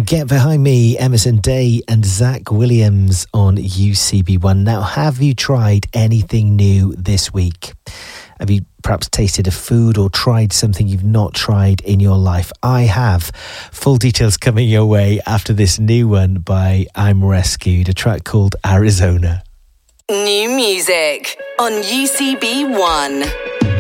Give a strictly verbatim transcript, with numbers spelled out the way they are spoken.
Get Behind Me, Emerson Day and Zach Williams on U C B one. Now, have you tried anything new this week? Have you perhaps tasted a food or tried something you've not tried in your life? I have. Full details coming your way after this new one by I'm Rescued, a track called Arizona. New music on U C B one.